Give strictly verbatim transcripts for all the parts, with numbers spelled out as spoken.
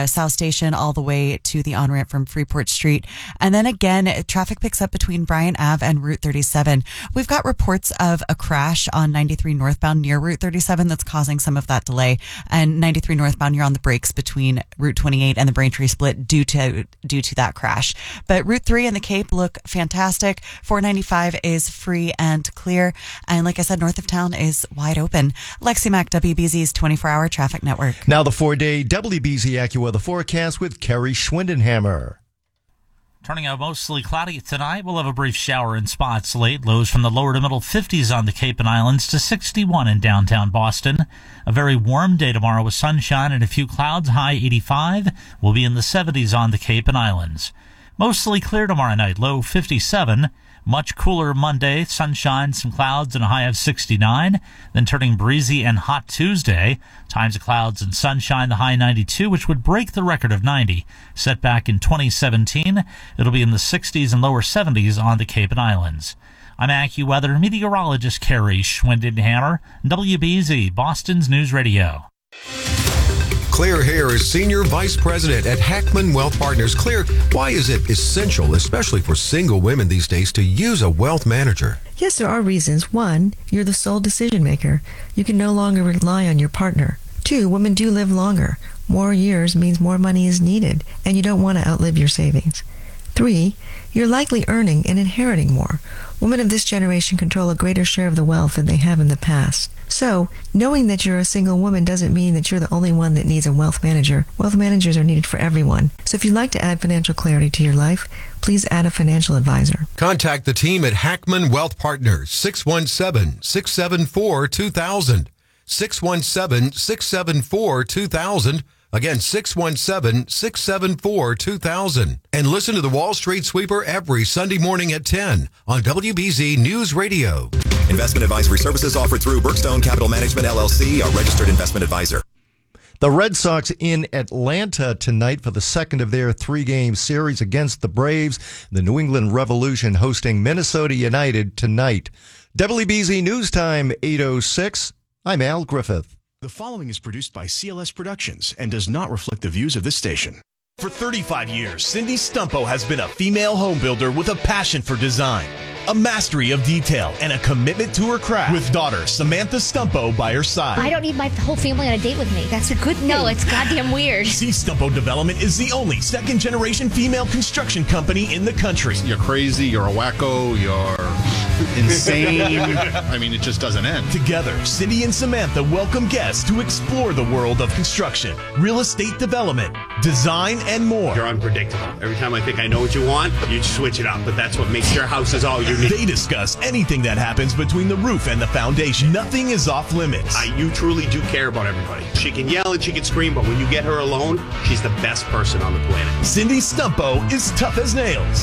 uh, South Station all the way to the on-ramp from Freeport Street. And then again, traffic picks up between Bryant Ave and Route thirty-seven. We've got reports of a crash on ninety-three northbound near Route thirty-seven that's causing some of that delay. And ninety-three northbound, you're on the brakes between Route twenty-eight and the Braintree split due to due to that crash. But Route three and the Cape look fantastic. four ninety-five is free and clear. And like I said, north of town is wide open. Lexi Mack, W B Z's twenty-four hour traffic network. Now the four-day W B Z AccuWeather forecast with Kerry Schwindenhammer. Turning out mostly cloudy tonight. We'll have a brief shower in spots late. Lows from the lower to middle fifties on the Cape and Islands to sixty-one in downtown Boston. A very warm day tomorrow with sunshine and a few clouds. High eighty-five. We'll be in the seventies on the Cape and Islands. Mostly clear tomorrow night. Low fifty-seven. Much cooler Monday, sunshine, some clouds, and a high of sixty-nine. Then turning breezy and hot Tuesday. Times of clouds and sunshine, the high ninety-two, which would break the record of ninety. Set back in twenty seventeen. It'll be in the sixties and lower seventies on the Cape and Islands. I'm AccuWeather meteorologist Kerry Schwindenhammer, W B Z, Boston's News Radio. Claire Hare is Senior Vice President at Hackman Wealth Partners. Claire, why is it essential, especially for single women these days, to use a wealth manager? Yes, there are reasons. One, you're the sole decision maker. You can no longer rely on your partner. Two, women do live longer. More years means more money is needed, and you don't want to outlive your savings. Three, you're likely earning and inheriting more. Women of this generation control a greater share of the wealth than they have in the past. So, knowing that you're a single woman doesn't mean that you're the only one that needs a wealth manager. Wealth managers are needed for everyone. So if you'd like to add financial clarity to your life, please add a financial advisor. Contact the team at Hackman Wealth Partners, six one seven, six seven four, two thousand. six one seven, six seven four, two thousand. Again, six one seven, six seven four, two thousand. And listen to the Wall Street Sweeper every Sunday morning at ten on W B Z News Radio. Investment advisory services offered through Brookstone Capital Management, L L C, a registered investment advisor. The Red Sox in Atlanta tonight for the second of their three-game series against the Braves. The New England Revolution hosting Minnesota United tonight. W B Z News Time, eight oh six. I'm Al Griffith. The following is produced by C L S Productions and does not reflect the views of this station. For thirty-five years, Cindy Stumpo has been a female home builder with a passion for design, a mastery of detail, and a commitment to her craft. With daughter Samantha Stumpo by her side. I don't need my whole family on a date with me. That's a good thing. No, it's goddamn weird. C. Stumpo Development is the only second-generation female construction company in the country. You're crazy, you're a wacko, you're insane. I mean, it just doesn't end. Together, Cindy and Samantha welcome guests to explore the world of construction, real estate development, design, and more. You're unpredictable. Every time I think I know what you want, you switch it up, but that's what makes your house is all you need. They discuss anything that happens between the roof and the foundation. Nothing is off limits. I, you truly do care about everybody. She can yell and she can scream, but when you get her alone, she's the best person on the planet. Cindy Stumpo is tough as nails.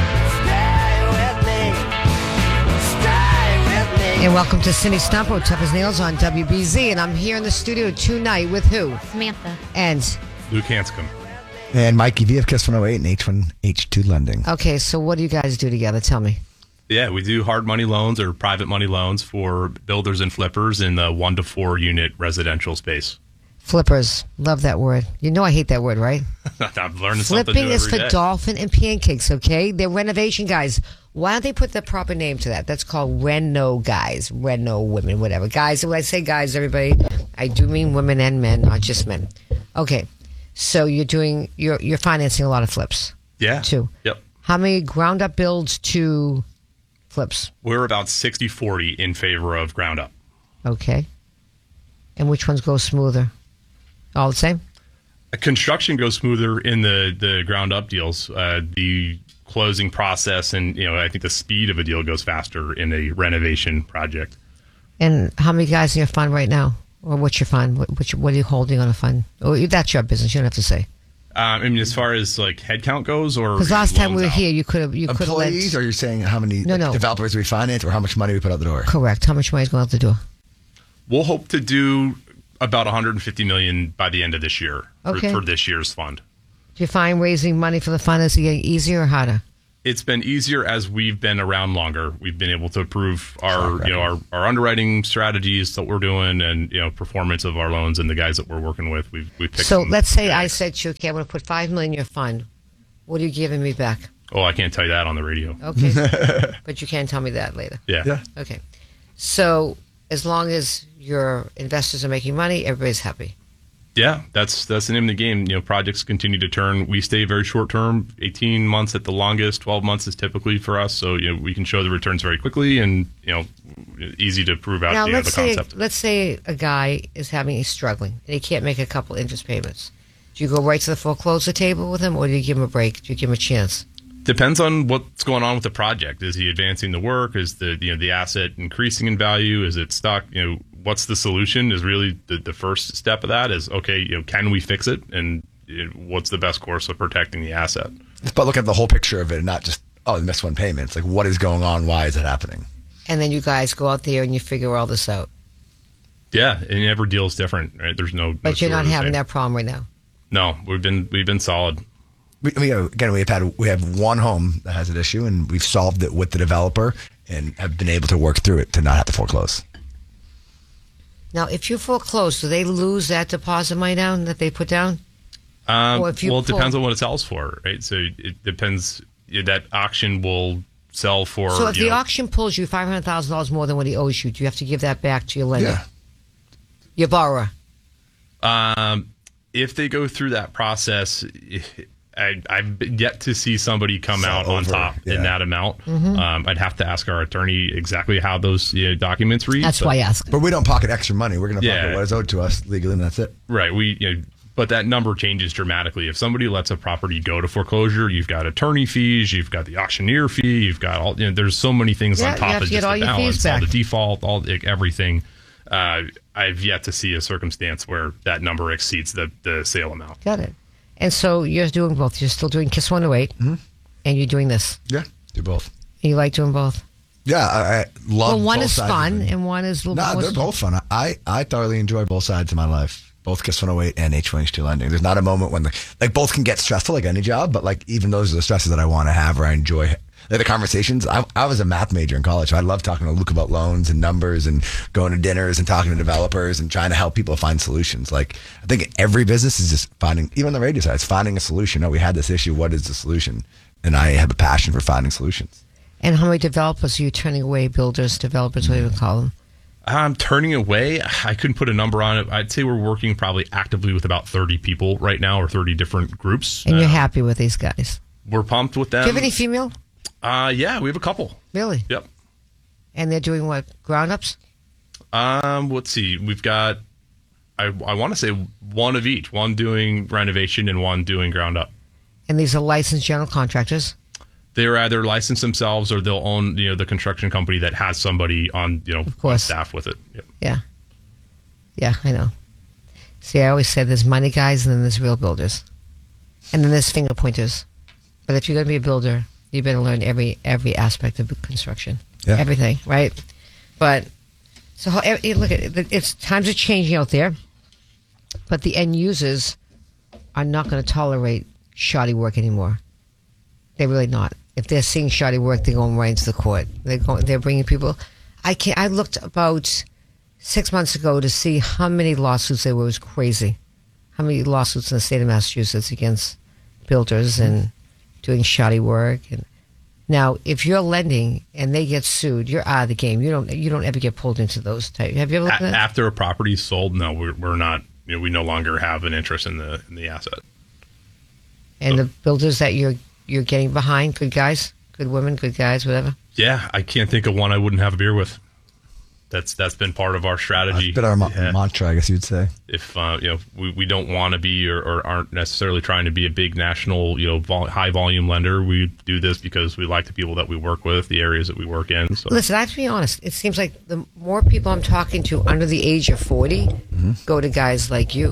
And welcome to Cindy Stumpo, Tough as Nails on W B Z. And I'm here in the studio tonight with who? Samantha. And Luke Hanscom. And Mikey V of Kiss one oh eight and H one H two Lending. Okay, so what do you guys do together? Tell me. Yeah, we do hard money loans or private money loans for builders and flippers in the one to four unit residential space. Flippers. Love that word. You know I hate that word, right? I'm learning Flipping something new is every for day. dolphin and pancakes, okay? They're renovation guys. Why don't they put the proper name to that? That's called reno guys, reno women, whatever. Guys, when I say guys, everybody, I do mean women and men, not just men. Okay, so you're doing, you're you're financing a lot of flips. Yeah. Too. Yep. How many ground up builds to flips? We're about sixty forty in favor of ground up. Okay. And which ones go smoother? All the same? Construction goes smoother in the, the ground up deals. Uh, the closing process and, you know, I think the speed of a deal goes faster in a renovation project. And how many guys in your fund right now? Or what's your fund? What, what, what are you holding on a fund? Oh, that's your business. You don't have to say. Um, I mean, as far as like headcount goes, or because last time we were out? here, you could have you could have employees, or you're saying how many no, no. developers we finance, or how much money we put out the door? Correct. How much money is going out the door? We'll hope to do about one hundred fifty million dollars by the end of this year okay. for, for this year's fund. Do you find raising money for the fund is it getting easier or harder? It's been easier as we've been around longer. We've been able to improve our, you know, our, our underwriting strategies that we're doing, and you know, performance of our loans and the guys that we're working with. We've we picked. So some, let's say I said to you, okay, I'm going to put five million in your fund. What are you giving me back? Oh, I can't tell you that on the radio. Okay, but you can tell me that later. Yeah. Yeah. Okay. So as long as your investors are making money, everybody's happy. Yeah, that's that's the name of the game. You know, projects continue to turn. We stay very short term, eighteen months at the longest. twelve months is typically for us. So you know, we can show the returns very quickly, and you know, easy to prove out Now you know, let's the say concept. let's say a guy is having he's struggling and he can't make a couple interest payments. Do you go right to the foreclosure table with him, or do you give him a break? Do you give him a chance? Depends on what's going on with the project. Is he advancing the work? Is the you know the asset increasing in value? Is it stuck? You know, what's the solution? Is really the, the first step of that. Is okay. You know, can we fix it? And you know, what's the best course of protecting the asset? But look at the whole picture of it, and not just oh, I missed one payment. It's like what is going on? Why is it happening? And then you guys go out there and you figure all this out. Yeah, and every deal is different, right? There's no. But no you're not sort of having same. that problem right now. No, we've been we've been solid. We, we again we've had we have one home that has an issue, and we've solved it with the developer, and have been able to work through it to not have to foreclose. Now, if you foreclose, do they lose that deposit money down that they put down? Um, Or if you well, it pull- depends on what it sells for, right? So it depends. That auction will sell for. So if you the know, auction pulls you five hundred thousand dollars more than what he owes you, do you have to give that back to your lender? Yeah. Your borrower. Um, if they go through that process, I, I've yet to see somebody come So out on over, top yeah. in that amount. Mhm. Um, I'd have to ask our attorney exactly how those you know, documents read. That's but- why I asked. But we don't pocket extra money. We're going to Yeah. pocket what is owed to us legally, and that's it. Right. We, you know, but that number changes dramatically. If somebody lets a property go to foreclosure, you've got attorney fees, you've got the auctioneer fee, you've got all. You know, there's so many things Yeah, on you top have of to get just all the your fees balance, all back. the default, all like, everything. Uh, I've yet to see a circumstance where that number exceeds the the sale amount. Got it. And so you're doing both. You're still doing Kiss one oh eight, Mm-hmm. and you're doing this. Yeah, do both. You like doing both? Yeah, I, I love. Well, one both is sides of fun, it. and one is a little No, bit more. they're both fun. I, I thoroughly enjoy both sides of my life. Both Kiss one oh eight and H one H two lending. There's not a moment when the, like both can get stressful like any job, but like even those are the stresses that I want to have or I enjoy. Like the conversations. I, I was a math major in college, so I love talking to Luke about loans and numbers and going to dinners and talking to developers and trying to help people find solutions. Like I think every business is just finding, even on the radio side, it's finding a solution. Oh, we had this issue. What is the solution? And I have a passion for finding solutions. And how many developers are you turning away? Builders, developers, whatever you call them. I'm turning away. I couldn't put a number on it. I'd say we're working probably actively with about thirty people right now, or thirty different groups. And you're Uh, happy with these guys. We're pumped with them. Do you have any female? Uh, yeah, we have a couple. Really? Yep. And they're doing what? Ground ups? Um, let's see. We've got, I, I want to say one of each. One doing renovation and one doing ground up. And these are licensed general contractors? They're either license themselves or they'll own, you know, the construction company that has somebody on, you know, on staff with it. Yep. Yeah. Yeah, I know. See, I always say there's money guys and then there's real builders. And then there's finger pointers. But if you're going to be a builder, you better learn every every aspect of construction. Yeah. Everything, right? But, so how, eh, look, at it, it's times are changing out there. But the end users are not going to tolerate shoddy work anymore. They're really not. If they're seeing shoddy work, they're going right into the court. They're going. They're bringing people. I can't. I looked about six months ago to see how many lawsuits there were. It was crazy. How many lawsuits in the state of Massachusetts against builders and doing shoddy work. And now, if you're lending and they get sued, you're out of the game. You don't. You don't ever get pulled into those type. Have you ever looked A- at that? after a property's sold, no, we're, we're not. You know, we no longer have an interest in the in the asset. And the builders that you're you're getting behind, good guys, good women, good guys, whatever. Yeah, I can't think of one I wouldn't have a beer with. That's that's been part of our strategy. That's been our ma- Yeah. mantra, I guess you'd say. If uh, you know, we, we don't want to be or, or aren't necessarily trying to be a big national, you know, vol- high volume lender. We do this because we like the people that we work with, the areas that we work in. So Listen, I have to be honest. It seems like the more people I'm talking to under the age of forty go to guys like you.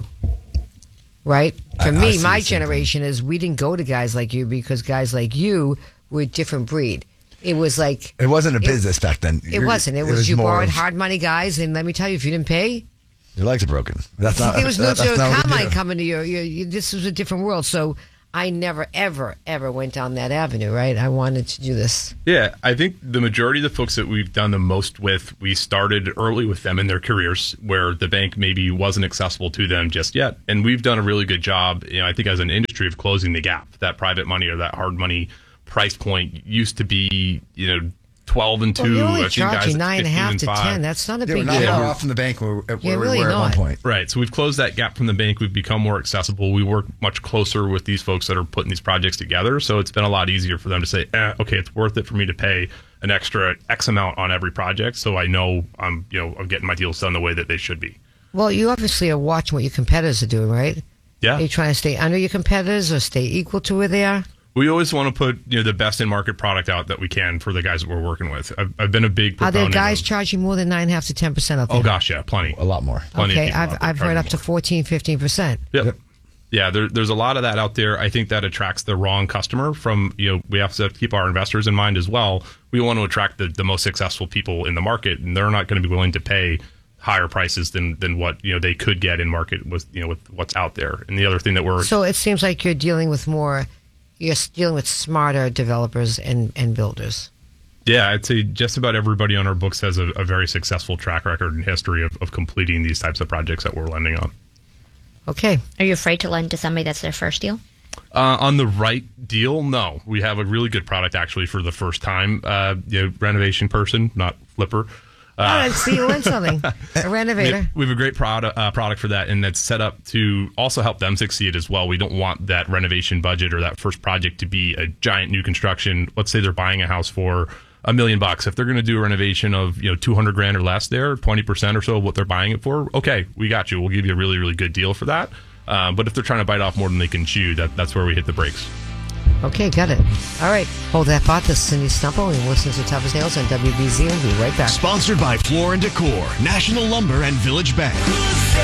Right? For I- I me, see my the same generation is we didn't go to guys like you because guys like you were a different breed. It was like It wasn't a It- business back then. it wasn't. It was, you more borrowed of- hard money guys, and let me tell you, if you didn't pay, Your legs are broken. That's not. there was no that- that's not what we combine do. coming to your, your, your. This was a different world. So I never, ever, ever went down that avenue, right? I wanted to do this. Yeah, I think the majority of the folks that we've done the most with, we started early with them in their careers where the bank maybe wasn't accessible to them just yet. And we've done a really good job, you know, I think as an industry of closing the gap. That private money or that hard money price point used to be, you know, twelve and two. Well, you're only I've seen guys charging at nine and a half fifteen to and ten. five. That's not a Yeah, big we're not deal. far off from the bank where, where You're we really were at one not. point. Right. So we've closed that gap from the bank. We've become more accessible. We work much closer with these folks that are putting these projects together. So it's been a lot easier for them to say, eh, okay, it's worth it for me to pay an extra X amount on every project. So I know I'm, you know, I'm getting my deals done the way that they should be. Well, you obviously are watching what your competitors are doing, right? Yeah. Are you trying to stay under your competitors or stay equal to where they are? We always want to put, you know, the best in market product out that we can for the guys that we're working with. I've, I've been a big Are proponent there guys of, charging more than nine and a half to ten percent out there? oh gosh, yeah, plenty. A lot more. Plenty of Okay, people I've out there I've heard charging up to fourteen, fifteen percent. Yep. Yeah, there, there's a lot of that out there. I think that attracts the wrong customer from, you know, we have to keep our investors in mind as well. We want to attract the, the most successful people in the market, and they're not going to be willing to pay higher prices than, than what, you know, they could get in market with, you know, with what's out there. And the other thing that we're... So it seems like you're dealing with more, you're dealing with smarter developers and, and builders. Yeah, I'd say just about everybody on our books has a, a very successful track record and history of, of completing these types of projects that we're lending on. Okay. Are you afraid to lend to somebody that's their first deal? Uh, on the right deal, no. We have a really good product actually for the first time. Uh, you know, renovation person, not flipper. Uh, All right, see you win something. A renovator. We have a great product uh, product for that, and that's set up to also help them succeed as well. We don't want that renovation budget or that first project to be a giant new construction. Let's say they're buying a house for a million bucks. If they're going to do a renovation of, you know, two hundred grand or less, there, twenty percent or so of what they're buying it for, okay, we got you. We'll give you a really, really good deal for that. Uh, but if they're trying to bite off more than they can chew, that that's where we hit the brakes. Okay, got it. All right, hold that thought. This is Cindy Stumpo, and listen to Tough as Nails on W B Z. We'll be right back. Sponsored by Floor and Decor, National Lumber, and Village Bank.